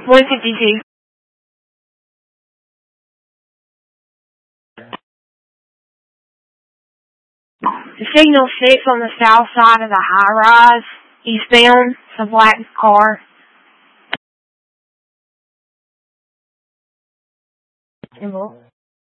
152. The signal 6 on the south side of the high rise, eastbound. It's a black car.